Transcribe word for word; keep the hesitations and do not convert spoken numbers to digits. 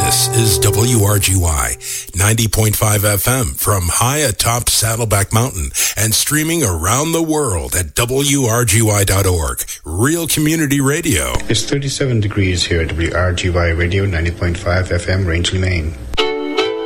This is W R G Y ninety point five F M from high atop Saddleback Mountain and streaming around the world at W R G Y dot org. Real community radio. It's thirty-seven degrees here at W R G Y Radio ninety point five F M, Rangeley, Maine.